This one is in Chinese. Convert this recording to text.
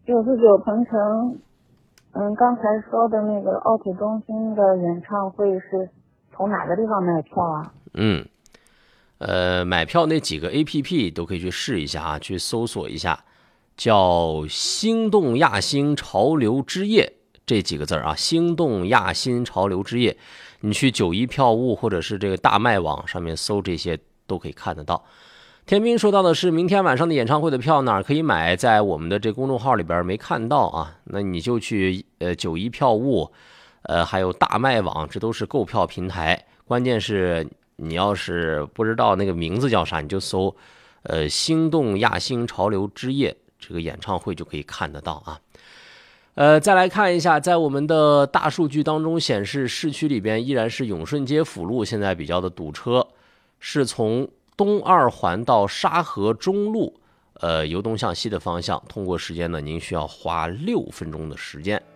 99鹏程，刚才说的那个奥体中心的演唱会是从哪个地方买票啊？ 买票那几个 APP 都可以去试一下啊，去搜索一下，叫星动亚星潮流之夜这几个字啊，星动亚星潮流之夜，你去91票务或者是这个大麦网上面搜这些都可以看得到。天兵说到的是明天晚上的演唱会的票哪儿可以买，在我们的这公众号里边没看到啊，那你就去91票务，还有大麦网，这都是购票平台。关键是你要是不知道那个名字叫啥，你就搜星动亚星潮流之夜这个演唱会就可以看得到啊。再来看一下，在我们的大数据当中显示，市区里边依然是永顺街辅路现在比较的堵车，是从东二环到沙河中路，由东向西的方向，通过时间呢，您需要花6分钟的时间。